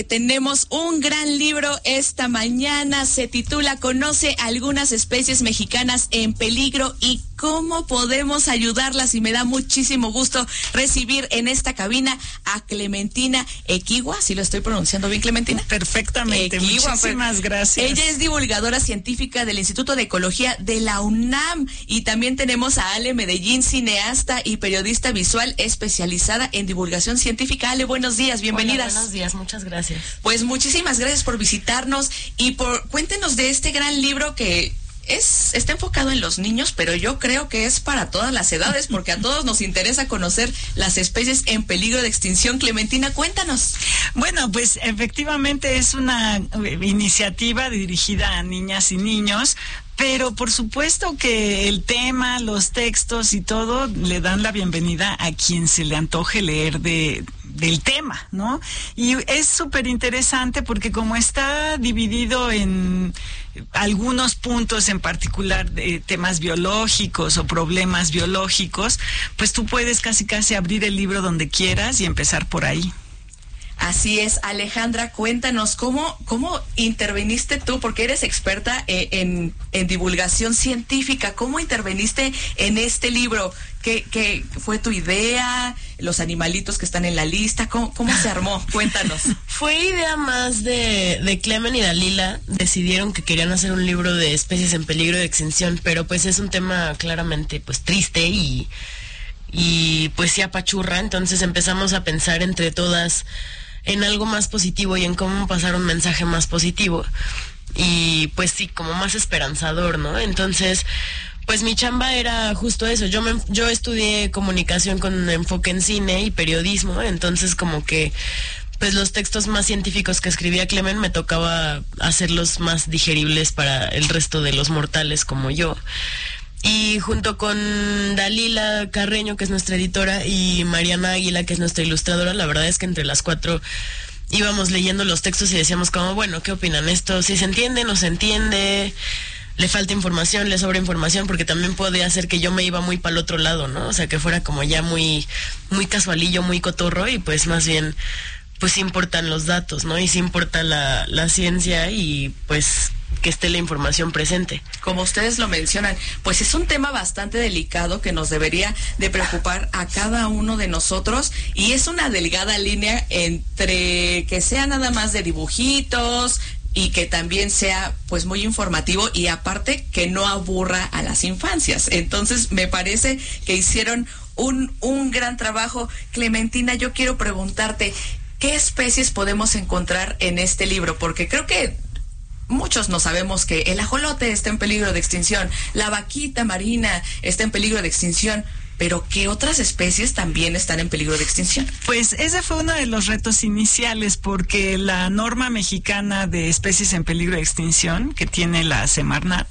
Tenemos un gran libro esta mañana, se titula Conoce algunas especies mexicanas en peligro y cómo podemos ayudarlas, y me da muchísimo gusto recibir en esta cabina a Clementina Equihua, ¿sí lo estoy pronunciando bien, Clementina? Perfectamente, Equihua, muchísimas gracias. Ella es divulgadora científica del Instituto de Ecología de la UNAM, y también tenemos a Ale Medellín, cineasta y periodista visual especializada en divulgación científica. Ale, buenos días, bienvenidas. Hola, buenos días, muchas gracias. Pues muchísimas gracias por visitarnos y cuéntenos de este gran libro que está enfocado en los niños, pero yo creo que es para todas las edades, porque a todos nos interesa conocer las especies en peligro de extinción. Clementina, cuéntanos. Bueno, pues efectivamente es una iniciativa dirigida a niñas y niños, pero por supuesto que el tema, los textos y todo le dan la bienvenida a quien se le antoje leer del tema, ¿no? Y es súper interesante porque como está dividido en algunos puntos en particular de temas biológicos o problemas biológicos, pues tú puedes casi abrir el libro donde quieras y empezar por ahí. Así es, Alejandra, cuéntanos, ¿cómo interveniste tú? Porque eres experta en divulgación científica. ¿Cómo interveniste en este libro? ¿Qué fue tu idea? ¿Los animalitos que están en la lista? ¿Cómo se armó? Cuéntanos. Fue idea más de Clemen y Dalila. Decidieron que querían hacer un libro de especies en peligro de extinción, pero pues es un tema claramente pues triste y pues sí apachurra. Entonces empezamos a pensar entre todas en algo más positivo y en cómo pasar un mensaje más positivo y pues sí, como más esperanzador, ¿no? Entonces, pues mi chamba era justo eso. Yo estudié comunicación con enfoque en cine y periodismo, entonces como que pues los textos más científicos que escribía Clemen me tocaba hacerlos más digeribles para el resto de los mortales como yo. Y junto con Dalila Carreño, que es nuestra editora, y Mariana Águila, que es nuestra ilustradora, la verdad es que entre las cuatro íbamos leyendo los textos y decíamos como, bueno, ¿qué opinan esto? ¿Si se entiende, no se entiende? ¿Le falta información, le sobra información? Porque también podía ser que yo me iba muy para el otro lado, ¿no? O sea, que fuera como ya muy, muy casualillo, muy cotorro, y pues más bien, pues sí importan los datos, ¿no? Y sí importa la ciencia y pues que esté la información presente. Como ustedes lo mencionan, pues es un tema bastante delicado que nos debería de preocupar a cada uno de nosotros, y es una delgada línea entre que sea nada más de dibujitos y que también sea pues muy informativo y aparte que no aburra a las infancias. Entonces me parece que hicieron un gran trabajo. Clementina, yo quiero preguntarte, ¿qué especies podemos encontrar en este libro? Porque creo que muchos no sabemos que el ajolote está en peligro de extinción, la vaquita marina está en peligro de extinción, pero ¿qué otras especies también están en peligro de extinción? Pues ese fue uno de los retos iniciales, porque la norma mexicana de especies en peligro de extinción, que tiene la Semarnat,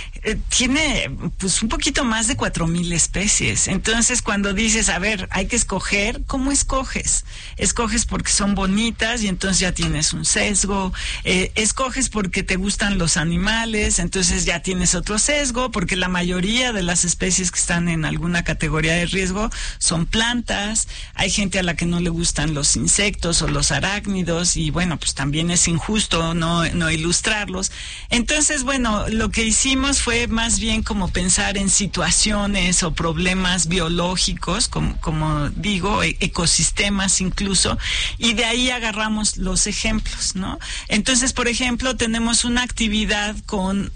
tiene pues un poquito más de 4,000 especies. Entonces cuando dices, a ver, hay que escoger, ¿cómo escoges? Escoges porque son bonitas y entonces ya tienes un sesgo, escoges porque te gustan los animales, entonces ya tienes otro sesgo, porque la mayoría de las especies que están en alguna categoría de riesgo son plantas. Hay gente a la que no le gustan los insectos o los arácnidos, y bueno, pues también es injusto no ilustrarlos. Entonces, bueno, lo que hicimos fue más bien como pensar en situaciones o problemas biológicos, como digo, ecosistemas incluso, y de ahí agarramos los ejemplos, ¿no? Entonces, por ejemplo, tenemos una actividad con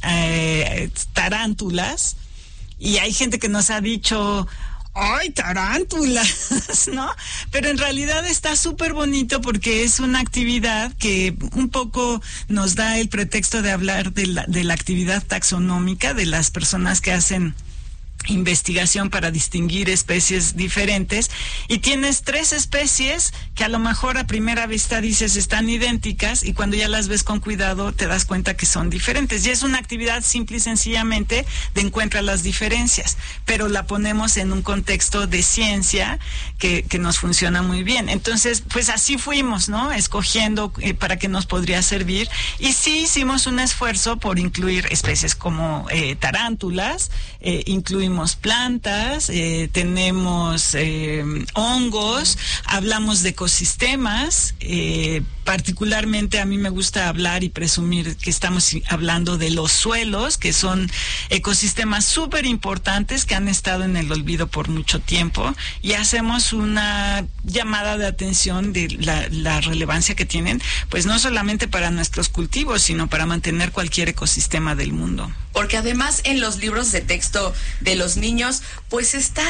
tarántulas, y hay gente que nos ha dicho, ¡ay, tarántulas! ¿No? Pero en realidad está súper bonito porque es una actividad que un poco nos da el pretexto de hablar de la actividad taxonómica de las personas que hacen investigación para distinguir especies diferentes, y tienes 3 especies que a lo mejor a primera vista dices están idénticas, y cuando ya las ves con cuidado te das cuenta que son diferentes, y es una actividad simple y sencillamente de encuentra las diferencias, pero la ponemos en un contexto de ciencia que nos funciona muy bien. Entonces pues así fuimos, ¿no? Escogiendo para qué nos podría servir, y sí hicimos un esfuerzo por incluir especies como tarántulas, incluimos tenemos plantas, tenemos hongos, hablamos de ecosistemas, particularmente a mí me gusta hablar y presumir que estamos hablando de los suelos, que son ecosistemas súper importantes que han estado en el olvido por mucho tiempo, y hacemos una llamada de atención de la relevancia que tienen, pues no solamente para nuestros cultivos, sino para mantener cualquier ecosistema del mundo. Porque además en los libros de texto de los niños, pues está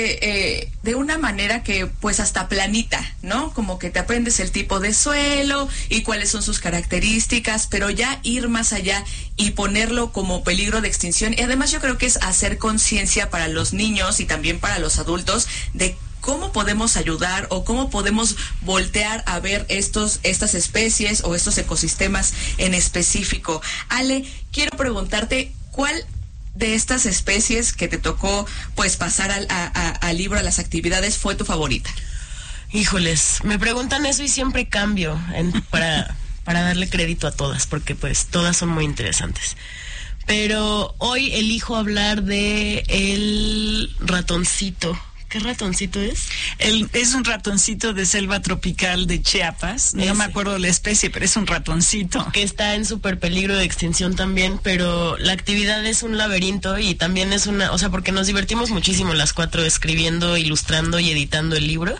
de una manera que pues hasta planita, ¿no? Como que te aprendes el tipo de suelo y cuáles son sus características, pero ya ir más allá y ponerlo como peligro de extinción. Y además yo creo que es hacer conciencia para los niños y también para los adultos de cómo podemos ayudar o cómo podemos voltear a ver estas especies o estos ecosistemas en específico. Ale, quiero preguntarte, ¿cuál de estas especies que te tocó pues pasar al libro, a las actividades, fue tu favorita? Híjoles, me preguntan eso y siempre cambio para darle crédito a todas, porque pues todas son muy interesantes. Pero hoy elijo hablar de el ratoncito. ¿Qué ratoncito es? Es un ratoncito de selva tropical de Chiapas. No me acuerdo la especie, pero es un ratoncito. Que está en súper peligro de extinción también, pero la actividad es un laberinto y también es o sea, porque nos divertimos muchísimo las cuatro escribiendo, ilustrando y editando el libro.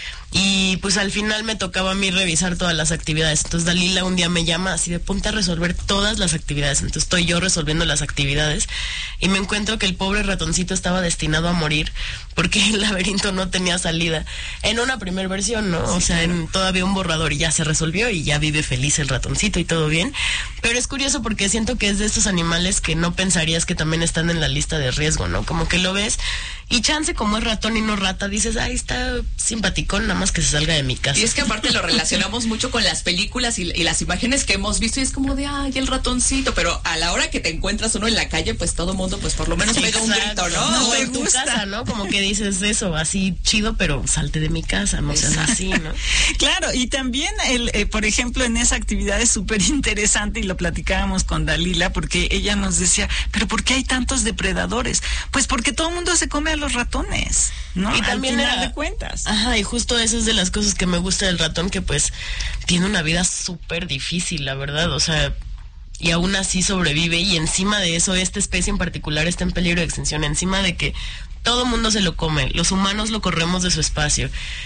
Y pues al final me tocaba a mí revisar todas las actividades. Entonces Dalila un día me llama así de ponte a resolver todas las actividades. Entonces estoy yo resolviendo las actividades y me encuentro que el pobre ratoncito estaba destinado a morir porque el laberinto no tenía salida. En una primer versión, ¿no? O sea, en todavía un borrador y ya se resolvió y ya vive feliz el ratoncito y todo bien. Pero es curioso porque siento que es de estos animales que no pensarías que también están en la lista de riesgo, ¿no? Como que lo ves y chance como es ratón y no rata, dices, ay, está simpaticón, nada más que se salga de mi casa. Y es que aparte lo relacionamos mucho con las películas y las imágenes que hemos visto y es como de, ay, el ratoncito, pero a la hora que te encuentras uno en la calle, pues todo mundo, pues por lo menos pega un grito, ¿no? No, en tu casa, ¿no? Como que dices eso, así chido, pero salte de mi casa, no seas así, ¿no? Claro, y también, por ejemplo, en esa actividad es súper interesante y lo platicábamos con Dalila porque ella nos decía, pero ¿por qué hay tantos depredadores? Pues porque todo el mundo se come a los ratones, ¿no? Y también al final de cuentas. Ajá, y justo eso es de las cosas que me gusta del ratón, que pues tiene una vida súper difícil, la verdad, o sea, y aún así sobrevive, y encima de eso, esta especie en particular está en peligro de extinción, encima de que todo mundo se lo come, los humanos lo corremos de su espacio.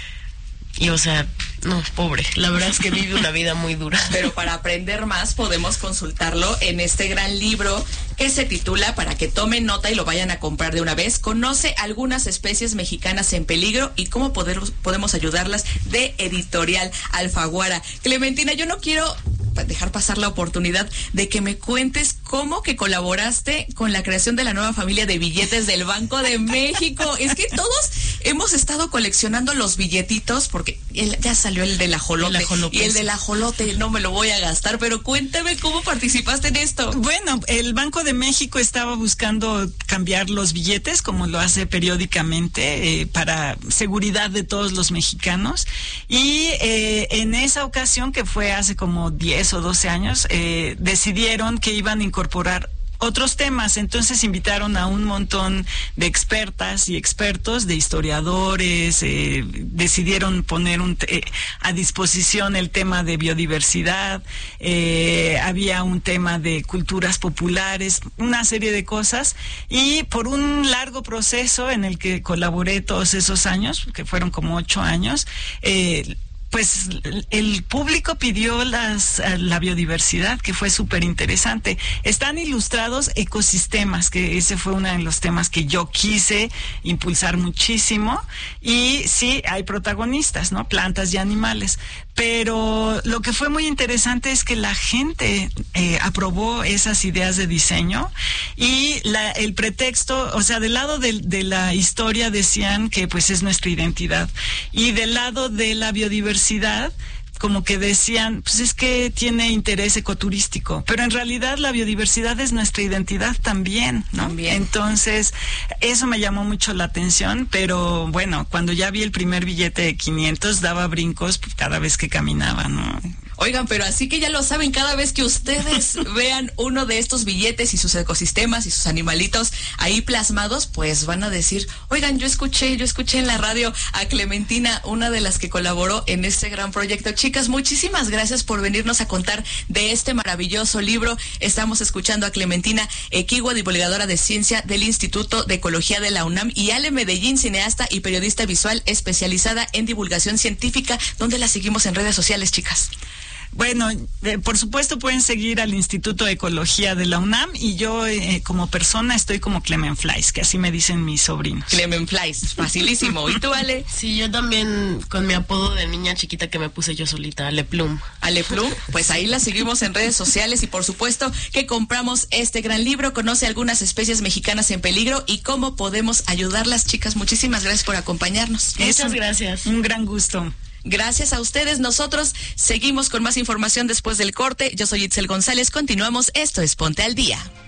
Y o sea, no, pobre, la verdad es que vive una vida muy dura. Pero para aprender más podemos consultarlo en este gran libro que se titula, para que tomen nota y lo vayan a comprar de una vez, Conoce algunas especies mexicanas en peligro y cómo podemos ayudarlas, de Editorial Alfaguara. Clementina, yo no quiero dejar pasar la oportunidad de que me cuentes cómo que colaboraste con la creación de la nueva familia de billetes del Banco de México. Es que todos hemos estado coleccionando los billetitos porque ya salió el del ajolote. Y el del ajolote no me lo voy a gastar, pero cuéntame cómo participaste en esto. Bueno, el Banco de México estaba buscando cambiar los billetes, como lo hace periódicamente, para seguridad de todos los mexicanos. Y en esa ocasión, que fue hace como 10 o 12 años, decidieron que iban a incorporar otros temas. Entonces invitaron a un montón de expertas y expertos, de historiadores, decidieron poner a disposición el tema de biodiversidad, había un tema de culturas populares, una serie de cosas, y por un largo proceso en el que colaboré todos esos años, que fueron como 8 años, pues el público pidió la biodiversidad, que fue súper interesante. Están ilustrados ecosistemas, que ese fue uno de los temas que yo quise impulsar muchísimo. Y sí, hay protagonistas, ¿no? Plantas y animales. Pero lo que fue muy interesante es que la gente aprobó esas ideas de diseño, y el pretexto, o sea, del lado de la historia decían que pues es nuestra identidad, y del lado de la biodiversidad como que decían, pues es que tiene interés ecoturístico, pero en realidad la biodiversidad es nuestra identidad también, ¿no? También. Entonces, eso me llamó mucho la atención, pero bueno, cuando ya vi el primer billete de 500, daba brincos cada vez que caminaba, ¿no? Oigan, pero así que ya lo saben, cada vez que ustedes vean uno de estos billetes y sus ecosistemas y sus animalitos ahí plasmados, pues van a decir, oigan, yo escuché en la radio a Clementina, una de las que colaboró en este gran proyecto. Chicas, muchísimas gracias por venirnos a contar de este maravilloso libro. Estamos escuchando a Clementina Equigua, divulgadora de ciencia del Instituto de Ecología de la UNAM, y Ale Medellín, cineasta y periodista visual especializada en divulgación científica. ¿Dónde la seguimos en redes sociales, chicas? Bueno, por supuesto pueden seguir al Instituto de Ecología de la UNAM, y yo como persona estoy como Clemenflies, que así me dicen mis sobrinos. Clemenflies, facilísimo. ¿Y tú, Ale? Sí, yo también con mi apodo de niña chiquita que me puse yo solita, Ale Plum. Ale Plum, pues ahí la seguimos en redes sociales, y por supuesto que compramos este gran libro, Conoce algunas especies mexicanas en peligro y cómo podemos ayudarlas. Chicas, muchísimas gracias por acompañarnos. Muchas gracias. Un gran gusto. Gracias a ustedes. Nosotros seguimos con más información después del corte. Yo soy Itzel González. Continuamos. Esto es Ponte al Día.